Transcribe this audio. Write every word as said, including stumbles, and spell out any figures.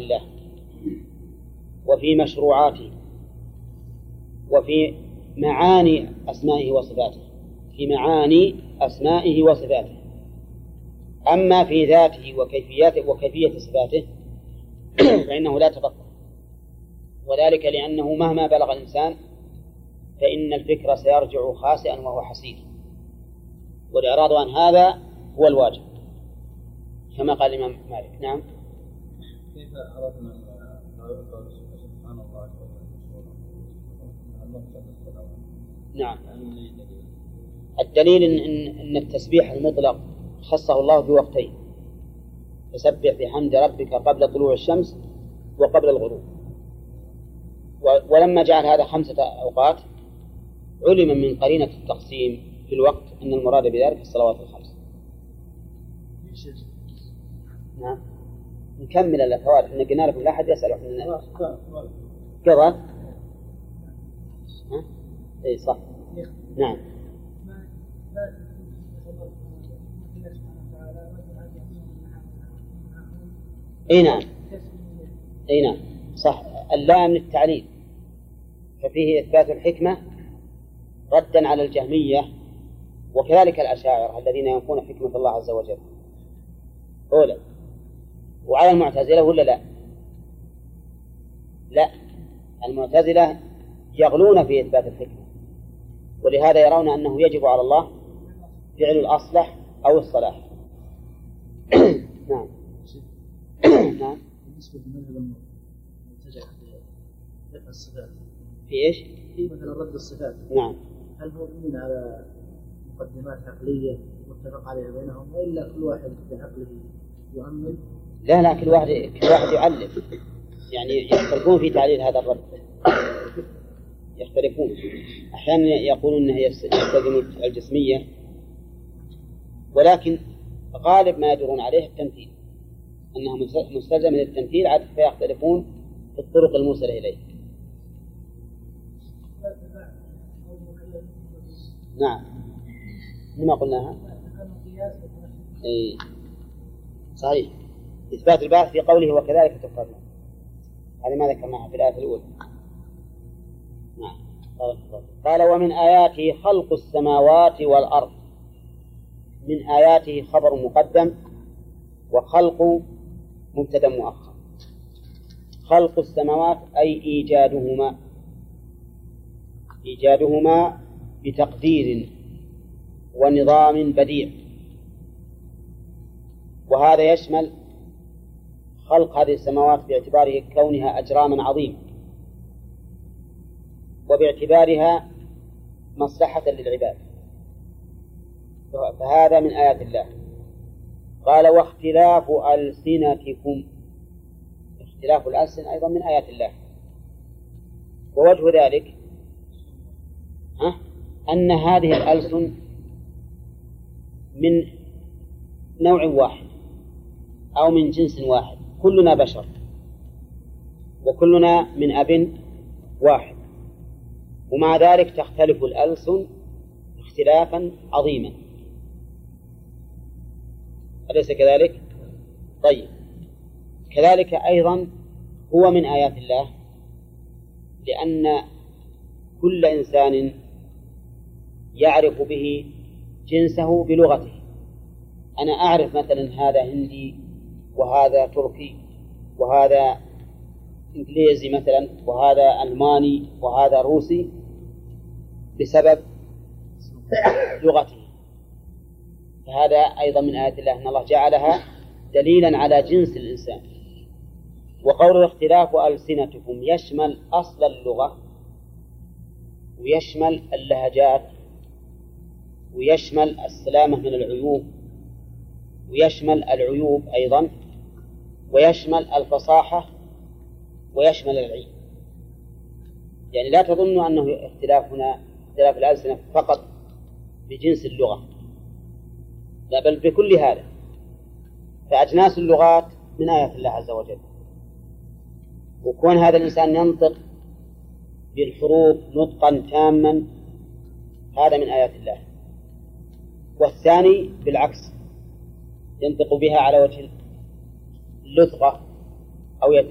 الله وفي مشروعاته وفي معاني أسمائه وصفاته، في معاني أسمائه وصفاته. أما في ذاته وكيفياته وكيفية صفاته فإنه لا تفكر، وذلك لأنه مهما بلغ الإنسان فإن الفكر سيرجع خاسئا وهو حسير، والإعراض عن هذا هو الواجب كما قال الإمام مالك. نعم. كيف عرفنا سبحان الله؟ نعم. الدليل إن, إن التسبيح المطلق خصه الله بوقتين: فسبح بحمد ربك قبل طلوع الشمس وقبل الغروب. ولما جعل هذا خمسة أوقات علم من قرينة التقسيم في الوقت أن المراد بذلك الصلوات الخمس. نعم. نكمل الأخوات، إحنا قلنا لكم لا أحد يسأل إحنا كذا. ها؟ إيه صح. نعم. اي نعم اي نعم صح. اللام للتعليل، ففيه إثبات الحكمة ردا على الجهمية وكذلك الأشاعرة الذين ينفون حكمة الله عز وجل أولا، وعلى المعتزلة ولا لا؟ لا، المعتزلة يغلون في إثبات الحكمة، ولهذا يرون أنه يجب على الله فعل الأصلح أو الصلاح. نعم. نعم. بالنسبة للمذهب المتجه في الصفات، في إيش؟ في مثلا رد الصفات. نعم. هل هو من على مقدمات عقلية متفق عليها بينهم، وإلا كل واحد بعقله يؤمن؟ لا لا، كل واحد كل واحد يعلم، يعني يختلفون في تعليل هذا الرد، يختلفون. أحيانا يقولون أنه يستلزم الجسمية، ولكن غالب ما يدورون عليه التمثيل، أنها مستلزمة للتمثيل، عاد فيختلفون في الطرق الموصلة إليه. نعم، لما قلناها إيه. صحيح، إثبات البعث في قوله وكذلك تخرجون، هذه ما ذكرناها في الآية الأولى. نعم. قال ومن آياته خلق السماوات والأرض. من آياته خبر مقدم، وخلق مبتدأ مؤخر. خلق السماوات أي إيجادهما، إيجادهما بتقدير ونظام بديع، وهذا يشمل خلق هذه السماوات باعتباره كونها أجراما عظيمة، وباعتبارها مصلحة للعباد، فهذا من آيات الله. قال واختلاف ألسنتكم، اختلاف الألسن أيضا من آيات الله. ووجه ذلك ها؟ أن هذه الألسن من نوع واحد أو من جنس واحد، كلنا بشر وكلنا من أب واحد، ومع ذلك تختلف الألسن اختلافا عظيما، أليس كذلك؟ طيب، كذلك أيضا هو من آيات الله، لأن كل إنسان يعرف به جنسه بلغته. أنا أعرف مثلا هذا هندي وهذا تركي وهذا إنجليزي مثلا وهذا ألماني وهذا روسي بسبب لغته، فهذا أيضا من آيات الله، أن الله جعلها دليلا على جنس الإنسان. وقول اختلاف ألسنتكم يشمل أصل اللغة، ويشمل اللهجات، ويشمل السلامة من العيوب، ويشمل العيوب أيضا، ويشمل الفصاحة، ويشمل العيب. يعني لا تظنوا أنه اختلافنا اختلاف الألسنة فقط بجنس اللغة، لا، بل بكل هذا. فأجناس اللغات من آيات الله عز وجل، وكون هذا الإنسان ينطق بالحروف نطقا تاما هذا من آيات الله. والثاني بالعكس، ينطق بها على وجه اللثغة أو